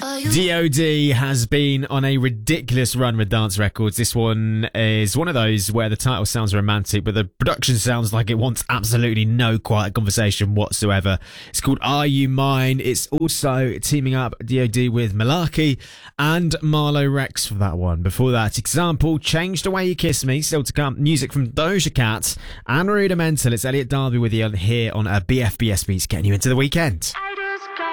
DOD has been on a ridiculous run with dance records. This one is one of those where the title sounds romantic, but the production sounds like it wants absolutely no quiet conversation whatsoever. It's called Are You Mine? It's also teaming up DOD with Malarkey and Marlo Rex for that one. Before that, Example, Change the Way You Kiss Me. Still to come, music from Doja Cat and Rudimental. It's Elliot Darby with you here on BFBS Beats, getting you into the weekend.